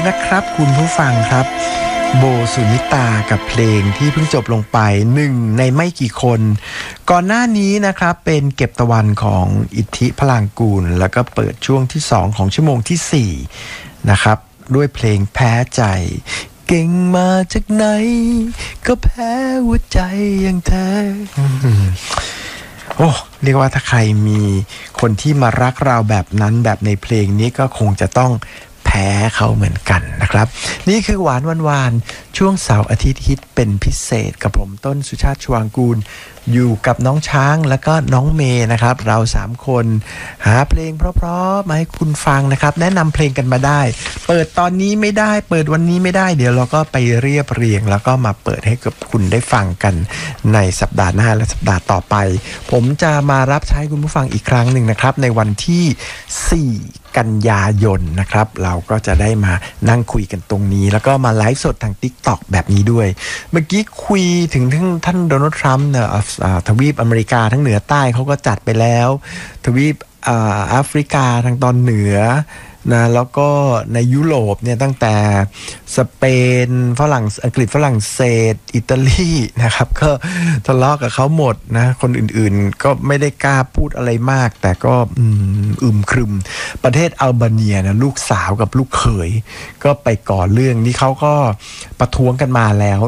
นะครับคุณผู้ฟังครับโบสุนิตากับเพลงที่เพิ่งจบลงไปหนึ่งในไม่กี่คนก่อนหน้านี้นะครับเป็นเก็บตะวันของอิทธิพลังกูลแล้วก็เปิดช่วงที่2ของชั่วโมงที่4นะครับด้วยเพลงแพ้ใจเก่งมาจากไหนก็แพ้หัวใจอย่างเธอโอ้เรียกว่าถ้าใครมีคนที่มารักเราแบบนั้นแบบในเพลงนี้ก็คงจะต้องแพ้เขาเหมือนกันนะครับนี่คือหวานวานช่วงเสาร์อาทิตย์ฮิตเป็นพิเศษกับผมต้นสุชาติชวางกูลอยู่กับน้องช้างแล้วก็น้องเมย์นะครับเรา3คนหาเพลงเพราะๆมาให้คุณฟังนะครับแนะนำเพลงกันมาได้เปิดตอนนี้ไม่ได้เปิดวันนี้ไม่ได้เดี๋ยวเราก็ไปเรียบเรียงแล้วก็มาเปิดให้กับคุณได้ฟังกันในสัปดาห์หน้าและสัปดาห์ต่อไปผมจะมารับใช้คุณผู้ฟังอีกครั้งหนึ่งนะครับในวันที่4กันยายนนะครับเราก็จะได้มานั่งคุยกันตรงนี้แล้วก็มาไลฟ์สดทาง TikTok แบบนี้ด้วยเมื่อกี้คุยถึงท่านโดนัลด์ทรัมป์เนี่ยทวีปอเมริกาทั้งเหนือใต้เขาก็จัดไปแล้วทวีปแอฟริกาทางตอนเหนือนะแล้วก็ในยุโรปเนี่ยตั้งแต่สเปนอังกฤษฝรั่งเศสอิตาลีนะครับก็ทะเลาะกับเขาหมดนะคนอื่นๆก็ไม่ได้กล้าพูดอะไรมากแต่ก็ครึมประเทศอัลเบเนียนะลูกสาวกับลูกเขยก็ไปก่อเรื่องนี่เขาก็ประท้วงกันมาแล้ว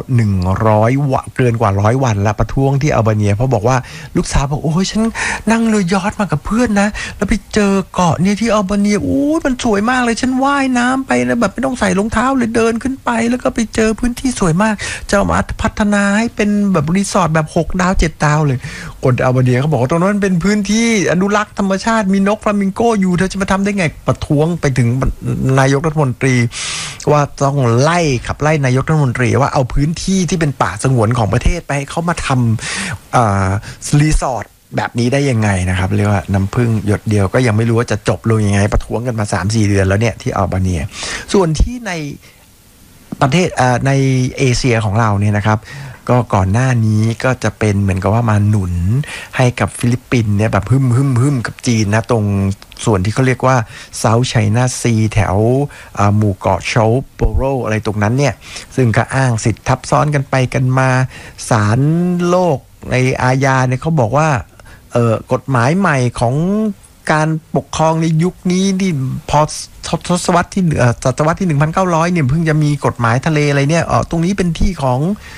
100วันเกินกว่า100วันแล้วประท้วงที่อัลเบเนียเพราะบอกว่าลูกสาวบอกโอ้ยฉันนั่งเรือยอชต์มากับเพื่อนนะแล้วไปเจอเกาะเนี่ยที่อัลเบเนียโอ้ยมันสวยมากเลยฉันว่ายน้ำไปนะแบบไม่ต้องใส่รองเท้าเลยเดินขึ้นไปแล้วก็ไปเจอพื้นที่สวยมากจะเอามาพัฒนาให้เป็นแบบรีสอร์ทแบบ6 ดาว7 ดาวเลยคนอัลเบเนียเขาบอกว่าตรงนั้นเป็นพื้นที่อนุรักษ์ธรรมชาติมีนกฟลามิงโกอยู่เธอจะมาทำได้ไงประท้วงไปถึงนายกรัฐมนตรีว่าต้องขับไล่นายกรัฐมนตรีว่าเอาพื้นที่ที่เป็นป่าสงวนของประเทศไปให้เขามาทำรีสอร์ทแบบนี้ได้ยังไงนะครับเรียกว่าน้ำพึ่งหยดเดียวก็ยังไม่รู้ว่าจะจบลงยังไงประท้วงกันมา 3-4 เดือนแล้วเนี่ยที่อัลเบเนียส่วนที่ในประเทศในเอเชียของเราเนี่ยนะครับก็ก่อนหน้านี้ก็จะเป็นเหมือนกับว่ามาหนุนให้กับฟิลิปปินส์เนี่ยแบบฮึ่มกับจีนนะตรงส่วนที่เขาเรียกว่าเซาท์ไชน่าซีแถวหมู่เกาะโชว์โปโรอะไรตรงนั้นเนี่ยซึ่งก็อ้างสิทธิ์ทับซ้อนกันไปกันมาศาลโลกในอาญาเนี่ยเขาบอกว่ากฎหมายใหม่ของการปกครองในยุคนี้ที่พอศตวรรษที่ 1,900 เนี่ยเพิ่งจะมีกฎหมายทะเลอะไรเนี่ยตรงนี้เป็นที่ของ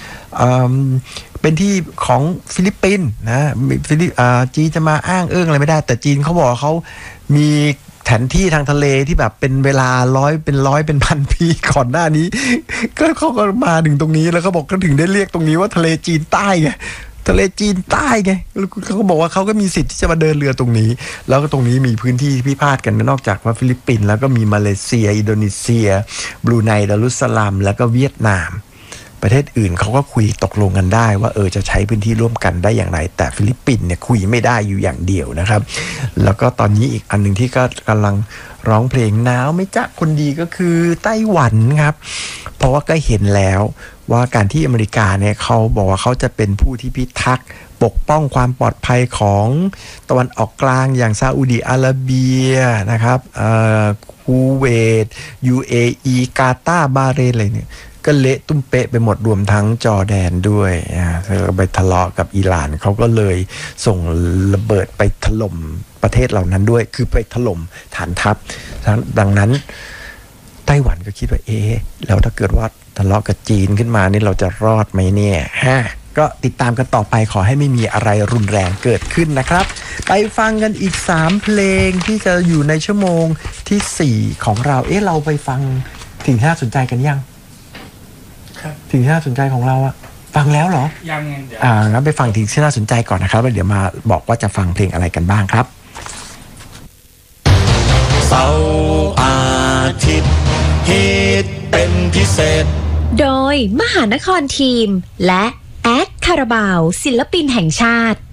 ฟิลิปปินส์นะจีนจะมาอ้างอะไรไม่ได้แต่จีนเขาบอกเขามีแผนที่ทางทะเลที่แบบเป็นเวลาเป็นพันปีก่อนหน้านี้ก็เขาก็มาถึงตรงนี้แล้วเขาบอกก็ถึงได้เรียกตรงนี้ว่าทะเลจีนใต้ไงทะเลจีนใต้ไงเขาก็บอกว่าเขาก็มีสิทธิ์ที่จะมาเดินเรือตรงนี้แล้วก็ตรงนี้มีพื้นที่พิพาทกันนอกจากว่าฟิลิปปินส์แล้วก็มีมาเลเซียอินโดนีเซียบรูไนดารุสสลามแล้วก็เวียดนามประเทศอื่นเขาก็คุยตกลงกันได้ว่าจะใช้พื้นที่ร่วมกันได้อย่างไรแต่ฟิลิปปินส์เนี่ยคุยไม่ได้อยู่อย่างเดียวนะครับแล้วก็ตอนนี้อีกอันนึงที่ก็กำลังร้องเพลงหนาวไม่จ๊ะคนดีก็คือไต้หวันครับเพราะว่าก็เห็นแล้วว่าการที่อเมริกาเนี่ยเขาบอกว่าเขาจะเป็นผู้ที่พิทักษ์ปกป้องความปลอดภัยของตะวันออกกลางอย่างซาอุดิอาระเบียนะครับคูเวต UAE กาตาร์บาห์เรนอะไรเนี่ยก็เละตุ้มเป๊ะไปหมดรวมทั้งจอร์แดนด้วยเธอไปทะเลาะกับอิหร่านเขาก็เลยส่งระเบิดไปถล่มประเทศเหล่านั้นด้วยคือไปถล่มฐานทัพดังนั้นไต้หวันก็คิดว่าแล้วถ้าเกิดว่าทะเลาะกับจีนขึ้นมานี่เราจะรอดไหมเนี่ยก็ติดตามกันต่อไปขอให้ไม่มีอะไรรุนแรงเกิดขึ้นนะครับไปฟังกันอีก3เพลงที่จะอยู่ในชั่วโมงที่4ของเราเราไปฟังสิ่งที่น่าสนใจกันยังสิ่งที่น่าสนใจของเราอะฟังแล้วเหรอยังเดี๋ยวงั้นไปฟังสิ่งที่น่าสนใจก่อนนะครับแล้วเดี๋ยวมาบอกว่าจะฟังเพลงอะไรกันบ้างครับเสาร์อาทิตย์ฮิตเป็นพิเศษโดยมหานครทีมและแอดคาราบาวศิลปินแห่งชาติ